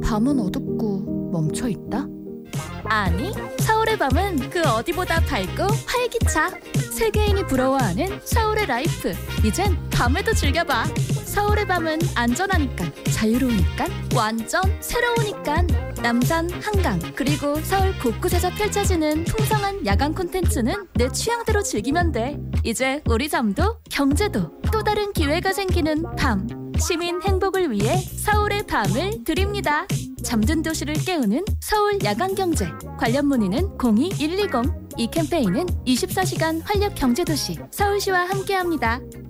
밤은 어둡고 멈춰있다? 아니, 서울의 밤은 그 어디보다 밝고 활기차. 세계인이 부러워하는 서울의 라이프. 이젠 밤에도 즐겨봐. 서울의 밤은 안전하니까, 자유로우니까, 완전 새로우니까. 남산, 한강, 그리고 서울 곳곳에서 펼쳐지는 풍성한 야간 콘텐츠는 내 취향대로 즐기면 돼. 이제 우리 삶도 경제도 또 다른 기회가 생기는 밤. 시민 행복을 위해 서울의 밤을 드립니다. 잠든 도시를 깨우는 서울 야간경제. 관련 문의는 02-120. 이 캠페인은 24시간 활력 경제도시 서울시와 함께합니다.